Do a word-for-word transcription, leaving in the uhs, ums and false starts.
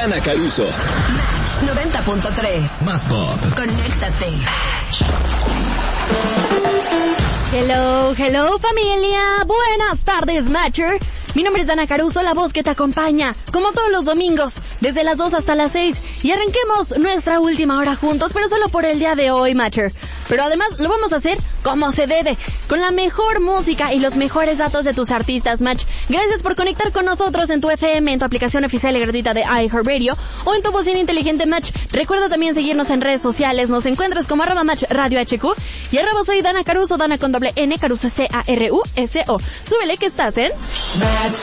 Dana Caruso. Match noventa punto tres. Más pop. Conéctate. Hello, hello familia. Buenas tardes, Matcher. Mi nombre es Dana Caruso, la voz que te acompaña, como todos los domingos, desde las dos hasta las seis. Y arranquemos nuestra última hora juntos, pero solo por el día de hoy, Matcher. Pero además lo vamos a hacer como se debe, con la mejor música y los mejores datos de tus artistas, Match. Gracias por conectar con nosotros en tu F M, en tu aplicación oficial y gratuita de iHeartRadio o en tu bocina inteligente, Match. Recuerda también seguirnos en redes sociales. Nos encuentras como arroba Match Radio H Q y arroba soy Dana Caruso, Dana con doble N, Caruso C A R U S O. Súbele que estás en Match